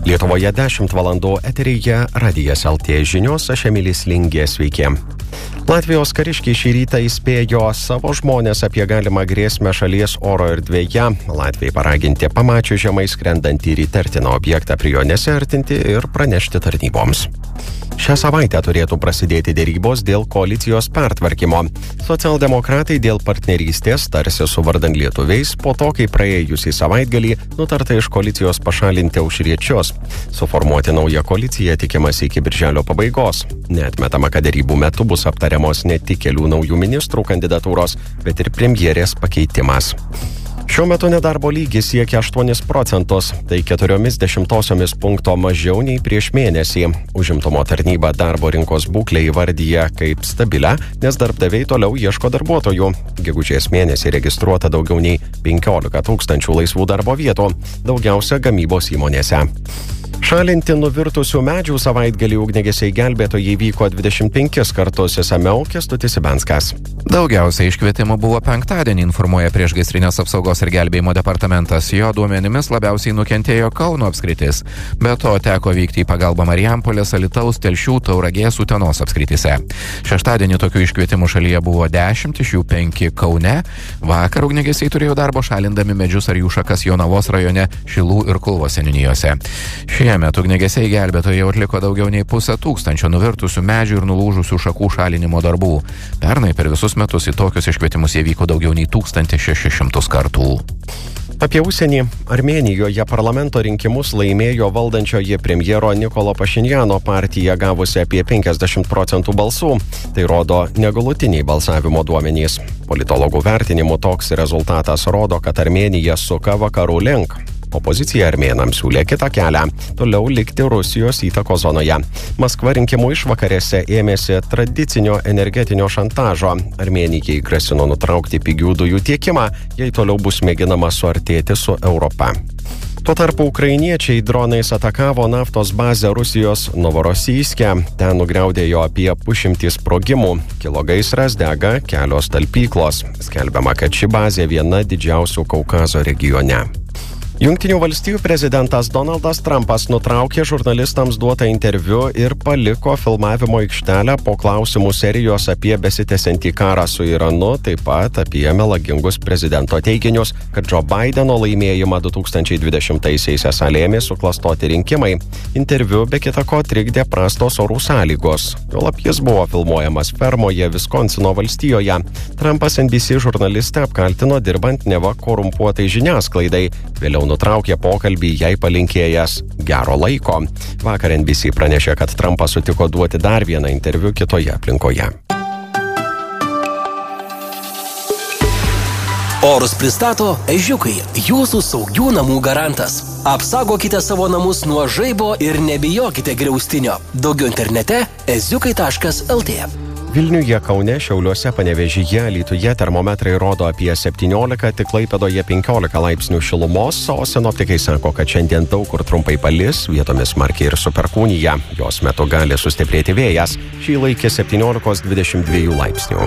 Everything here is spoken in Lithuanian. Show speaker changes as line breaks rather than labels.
Lietuvoje 10 valandų eteryje Radijas LT žinios, aš Emilis Lingė, sveiki. Latvijos kariškiai šį rytą įspėjo savo žmonės apie galimą grėsmę šalies oro erdvėje. Latviai paraginti pamačius žemai skrendantį ir įtartiną objektą prie jo nesiartinti ir pranešti tarnyboms. Šią savaitę turėtų prasidėti dėrybos dėl koalicijos pertvarkymo. Socialdemokratai dėl partnerystės tarsi su vardan lietuviais po to, kai praėjusį savaitgalį nutarta iš koalicijos pašalinti aušriečius. Suformuoti naują koaliciją tikimasi iki birželio pabaigos. Neatmetama, kad dėrybų metu bus aptariamos ne tik kelių naujų ministrų kandidatūros, bet ir premjerės pakeitimas. Šiuo metu nedarbo lygis siekia 8%, tai 0,4 punkto mažiau nei prieš mėnesį. Užimtumo tarnyba darbo rinkos būklę įvardyja kaip stabilę, nes darbdaviai toliau ieško darbuotojų. Gegužės mėnesį registruota daugiau nei 15 000 laisvų darbo vietų, daugiausia gamybos įmonėse. Šalinti nuvirtusių medžių savaitgalį ugniagesiai gelbėtojai vyko 25 kartus, išsamiau Kęstutis Ibenskas.
Daugiausiai iškvietimų buvo penktadienį, informuoja Priešgaisrinės apsaugos ir gelbėjimo departamentas. Jo duomenimis labiausiai nukentėjo Kauno apskritis. Be to teko vykti į pagalbą Marijampolės, Alytaus, Telšių, Tauragės, Utenos apskrityse. Šeštadienį tokių iškvietimų šalyje buvo 10, iš jų 5 Kaune. Vakar ugniagesiai turėjo darbo šalindami medžius ar jų šakas Jonavos rajone, Šilų ir Kulvos seniūnijose. Šiemet ugniagesiai gelbėtojai atliko daugiau nei 500 nuvirtusių medžių ir nulūžusių šakų šalinimo darbų. Pernai per visus metus į tokius iškvietimus jie vyko daugiau nei 1600 kartų.
Apie užsienį. Armėnijoje parlamento rinkimus laimėjo valdančioji premjero Nikolo Pašinjano partija, gavusi apie 50% balsų. Tai rodo negalutiniai balsavimo duomenys. Politologų vertinimu toks rezultatas rodo, kad Armėnija suka vakarų link. Opozicija armėnams siūlė kitą kelią – toliau likti Rusijos įtakos zonoje. Maskva rinkimų išvakarėse ėmėsi tradicinio energetinio šantažo. Armėnijai grasino nutraukti pigių dujų tiekimą, jei toliau bus mėginama suartėti su Europa. Tuo tarpu ukrainiečiai dronais atakavo naftos bazę Rusijos Novorosijske. Ten nugriaudėjo apie 100 sprogimų. Kilo gaisras, dega kelios talpyklos. Skelbiama, kad ši bazė viena didžiausių Kaukazo regione. Jungtinių valstijų prezidentas Donaldas Trumpas nutraukė žurnalistams duotą interviu ir paliko filmavimo aikštelę po klausimų serijos apie besitęsiantį karą su Iranu, taip pat apie melagingus prezidento teiginius, kad Joe Bideno laimėjimą 2020-aisiais esą lėmė suklastoti rinkimai. Interviu be kita ko trikdė prastos orų sąlygos. Juolab jis buvo filmuojamas fermoje Viskonsino valstijoje. Trumpas NBC žurnalistę apkaltino dirbant neva korumpuotai žiniasklaidai. Vėliau nutraukė pokalbį, jai palinkėjęs gero laiko. Vakar NBC pranešė, kad Trumpas sutiko duoti dar vieną interviu kitoje aplinkoje.
Orus pristato Ežiukai, jūsų saugių namų garantas. Apsaugokite savo namus nuo žaibo ir nebijokite griaustinio. Daugiau internete eziukai.lt.
Vilniuje, Kaune, Šiauliuose, Panevėžyje, Alytuje termometrai rodo apie 17, tik Klaipėdoje 15 laipsnių šilumos, o sinoptikai sako, kad šiandien daug kur trumpai palis, vietomis smarkiai ir su perkūnija. Jos metu gali sustiprėti vėjas. Šį laikė 17-22 laipsnių.